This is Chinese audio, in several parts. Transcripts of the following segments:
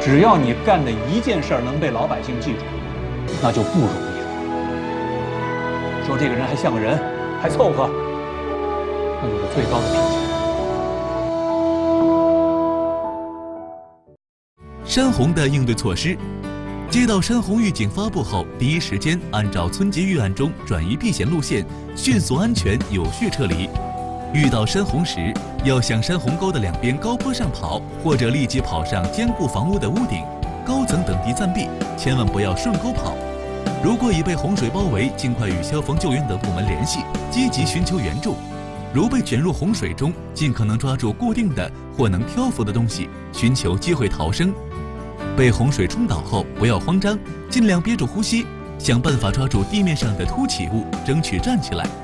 只要你干的一件事儿能被老百姓记住，那就不容易了。说这个人还像个人，还凑合，那就是最高的评价。 山洪的应对措施。接到山洪预警发布后，第一时间按照村级预案中转移避险路线，迅速、安全、有序撤离。遇到山洪时，要向山洪沟的两边高坡上跑，或者立即跑上坚固房屋的屋顶、高层等地暂避，千万不要顺沟跑。如果已被洪水包围，尽快与消防救援等部门联系，积极寻求援助。如被卷入洪水中，尽可能抓住固定的或能漂浮的东西，寻求机会逃生。被洪水冲倒后，不要慌张，尽量憋住呼吸，想办法抓住地面上的凸起物，争取站起来。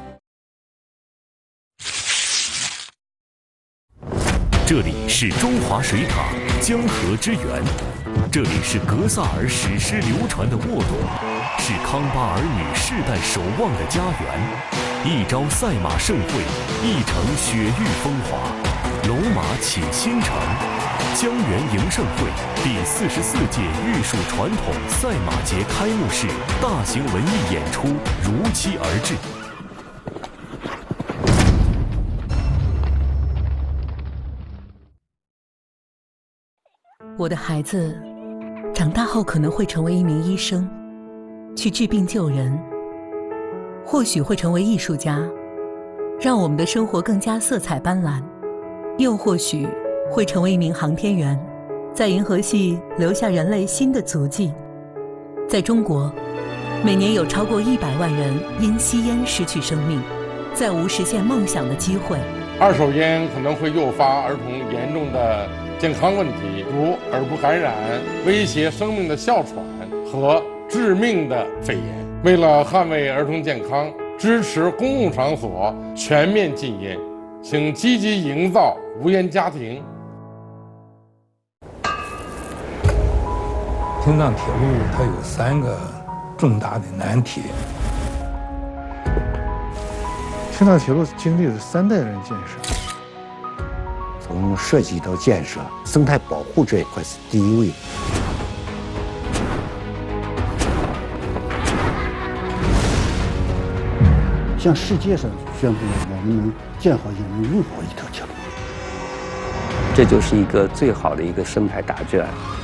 这里是中华水塔江河之源，这里是格萨尔史诗流传的沃董，是康巴儿女世代守望的家园。一朝赛马盛会，一城雪域风华，龙马启新城。江源迎盛会第44届玉树传统赛马节开幕式大型文艺演出如期而至。 我的孩子长大后可能会成为一名医生，去治病救人，或许会成为艺术家，让我们的生活更加色彩斑斓，又或许会成为一名航天员，在银河系留下人类新的足迹。在中国，每年有超过100万人因吸烟失去生命，再无实现梦想的机会。 二手烟可能会诱发儿童严重的健康问题，如耳部感染、威胁生命的哮喘和致命的肺炎。为了捍卫儿童健康，支持公共场所全面禁烟，请积极营造无烟家庭。 青藏铁路它有3个重大的难题。青藏铁路经历了3代人建设。 从设计到建设，生态保护这一块是第一位。向世界上宣布，我们能建好也能用好一条铁路。 这就是一个最好的一个生态答卷，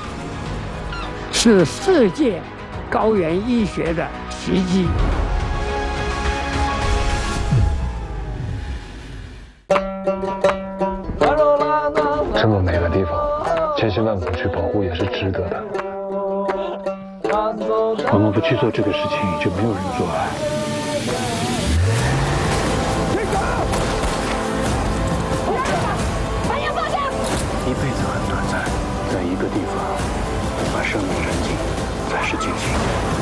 是世界高原医学的奇迹。 这么美的地方，千辛万苦去保护也是值得的。我们不去做这个事情，就没有人做爱。一辈子很短暂，在一个地方把生命燃尽，才是尽兴。